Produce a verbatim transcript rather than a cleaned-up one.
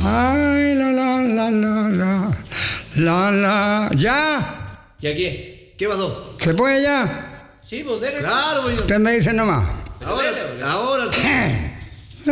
Ay, la, la, la, la, la, la, la. ¿Ya? ¿Ya qué? ¿Qué pasó? ¿Se puede ya? Sí, pues dele. Claro, pues yo. Usted me dice nomás. Ahora, ahora.